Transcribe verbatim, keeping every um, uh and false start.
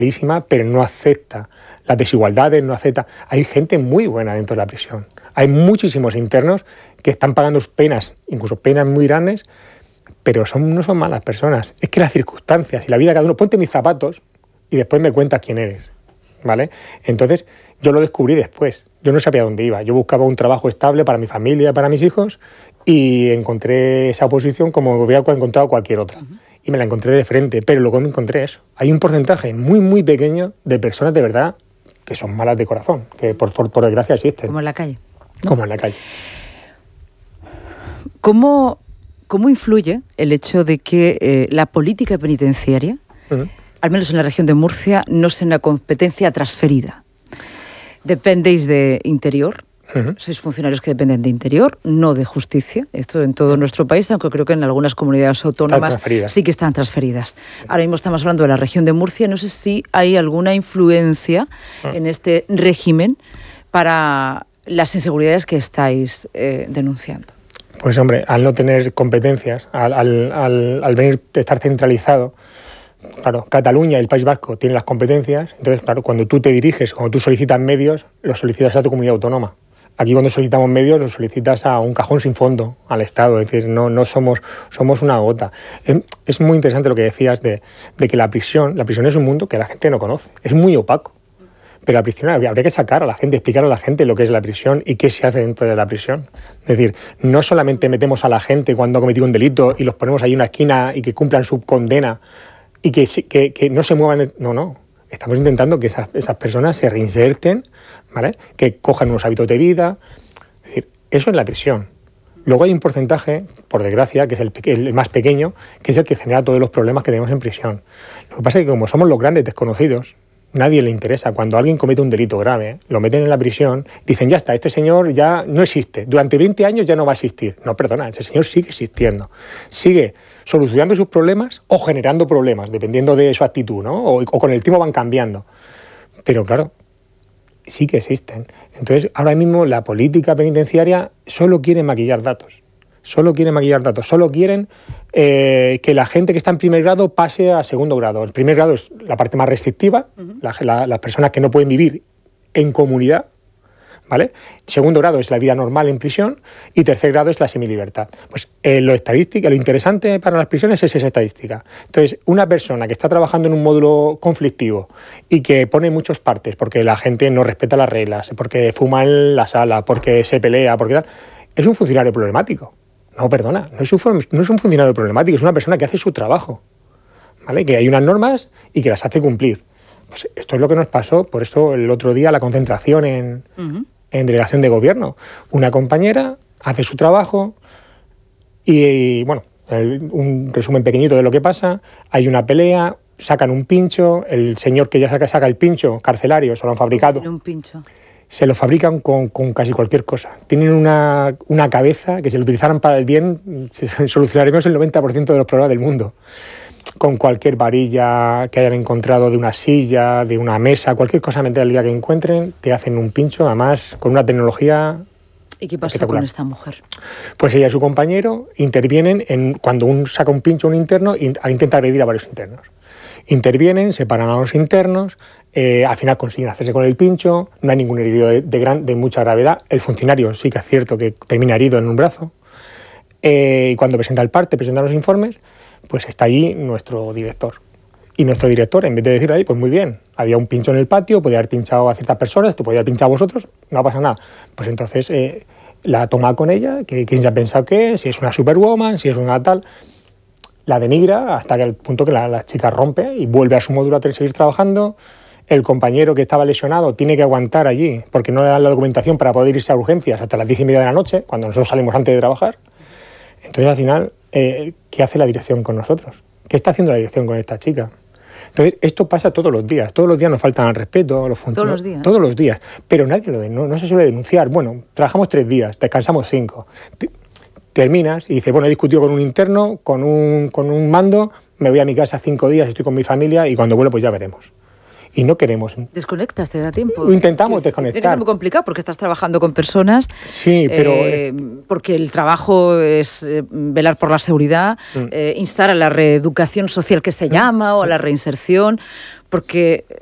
pero no acepta las desigualdades, no acepta... Hay gente muy buena dentro de la prisión. Hay muchísimos internos que están pagando penas, incluso penas muy grandes, pero son, no son malas personas. Es que las circunstancias y la vida de cada uno... Ponte mis zapatos y después me cuentas quién eres, ¿vale? Entonces, yo lo descubrí después. Yo no sabía dónde iba. Yo buscaba un trabajo estable para mi familia, para mis hijos, y encontré esa oposición como había encontrado cualquier otra. Uh-huh. Y me la encontré de frente, pero luego me encontré eso. Hay un porcentaje muy, muy pequeño de personas de verdad que son malas de corazón, que por, por, por desgracia existen. Como en la calle, ¿no? Como en la calle. ¿Cómo, cómo influye el hecho de que eh, la política penitenciaria, uh-huh, al menos en la región de Murcia, no sea una competencia transferida? Dependéis de Interior, uh-huh, sois funcionarios que dependen de Interior, no de Justicia. Esto en todo nuestro país, aunque creo que en algunas comunidades autónomas sí que están transferidas. Sí. Ahora mismo estamos hablando de la región de Murcia. No sé si hay alguna influencia uh-huh en este régimen para las inseguridades que estáis eh, denunciando. Pues hombre, al no tener competencias, al, al, al, al venir a estar centralizado, claro, Cataluña y el País Vasco tienen las competencias, entonces, claro, cuando tú te diriges, cuando tú solicitas medios, los solicitas a tu comunidad autónoma. Aquí cuando solicitamos medios, los solicitas a un cajón sin fondo, al Estado, es decir, no, no somos, somos una gota. Es, es muy interesante lo que decías de, de que la prisión, la prisión es un mundo que la gente no conoce, es muy opaco. Pero la prisión habría que sacar a la gente, explicar a la gente lo que es la prisión y qué se hace dentro de la prisión. Es decir, no solamente metemos a la gente cuando ha cometido un delito y los ponemos ahí en una esquina y que cumplan su condena y que, que, que no se muevan. No, no. Estamos intentando que esas, esas personas se reinserten, ¿vale? Que cojan unos hábitos de vida. Es decir, eso es la prisión. Luego hay un porcentaje, por desgracia, que es el, el más pequeño, que es el que genera todos los problemas que tenemos en prisión. Lo que pasa es que como somos los grandes desconocidos, nadie le interesa. Cuando alguien comete un delito grave, lo meten en la prisión, dicen, ya está, este señor ya no existe. Durante veinte años ya no va a existir. No, perdona, ese señor sigue existiendo. Sigue solucionando sus problemas o generando problemas, dependiendo de su actitud, ¿no? O, o con el tiempo van cambiando. Pero claro, sí que existen. Entonces, ahora mismo la política penitenciaria solo quiere maquillar datos. Solo quieren maquillar datos, solo quieren eh, que la gente que está en primer grado pase a segundo grado. El primer grado es la parte más restrictiva, uh-huh, la, la, las personas que no pueden vivir en comunidad, ¿vale? Segundo grado es la vida normal en prisión y tercer grado es la semilibertad. Pues eh, lo estadística, lo interesante para las prisiones es esa estadística. Entonces, una persona que está trabajando en un módulo conflictivo y que pone muchos partes porque la gente no respeta las reglas, porque fuma en la sala, porque se pelea, porque tal, es un funcionario problemático. No, perdona, no es, un, no es un funcionario problemático, es una persona que hace su trabajo, ¿vale? Que hay unas normas y que las hace cumplir. Pues esto es lo que nos pasó, por eso el otro día la concentración en, uh-huh, en delegación de gobierno. Una compañera hace su trabajo y, y bueno, el, un resumen pequeñito de lo que pasa, hay una pelea, sacan un pincho, el señor que ya saca, saca el pincho, carcelario, se lo han fabricado. ¿Tiene un pincho? Se lo fabrican con, con casi cualquier cosa. Tienen una, una cabeza que si lo utilizaran para el bien, solucionaremos el noventa por ciento de los problemas del mundo. Con cualquier varilla que hayan encontrado de una silla, de una mesa, cualquier cosa metálica que encuentren, te hacen un pincho, además con una tecnología. ¿Y qué pasa con esta mujer? Pues ella y su compañero intervienen en, cuando un saca un pincho a un interno, intenta agredir a varios internos. Intervienen, separan a los internos, eh, al final consiguen hacerse con el pincho, no hay ningún herido de, de, gran, de mucha gravedad. El funcionario sí que es cierto que termina herido en un brazo. Eh, y cuando presenta el parte, presenta los informes, pues está allí nuestro director. Y nuestro director, en vez de decir ahí, pues muy bien, había un pincho en el patio, podía haber pinchado a ciertas personas, te podía haber pinchado a vosotros, no pasa nada. Pues entonces eh, la toma con ella, que quién se ha pensado que es, si es una superwoman, si es una tal. La denigra hasta que el punto que la, la chica rompe y vuelve a su módulo a seguir trabajando. El compañero que estaba lesionado tiene que aguantar allí porque no le dan la documentación para poder irse a urgencias hasta las diez y media de la noche, cuando nosotros salimos antes de trabajar. Entonces, al final, eh, ¿qué hace la dirección con nosotros? ¿Qué está haciendo la dirección con esta chica? Entonces, esto pasa todos los días. Todos los días nos faltan al respeto. Los ¿Todos los días? Todos los días. Pero nadie lo no, no se suele denunciar. Bueno, trabajamos tres días, descansamos cinco. Terminas y dices, bueno, he discutido con un interno, con un, con un mando, me voy a mi casa cinco días, estoy con mi familia y cuando vuelvo pues ya veremos. Y no queremos. ¿Desconectas? ¿Te da tiempo? Intentamos desconectar. Es muy complicado porque estás trabajando con personas. Sí, pero... Eh, porque el trabajo es eh, velar por la seguridad, mm. eh, instar a la reeducación social que se llama mm. o a la reinserción. porque